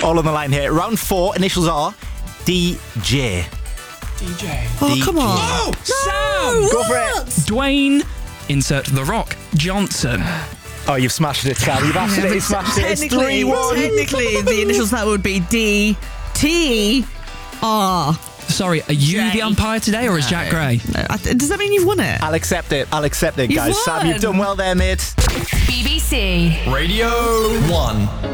all on the line here. Round 4, initials are DJ. DJ. Oh, come on. Oh, No, Sam! Go for it. Dwayne, insert The Rock, Johnson. Oh, you've smashed it, Cal. You've absolutely smashed it. It's 3-1. Technically, the initials that would be D, T, R. Sorry, are you Jay. the umpire today, or is Jack Gray? Does that mean you've won it? I'll accept it, You've guys. Sam, won. you've done well there, mate. BBC Radio 1.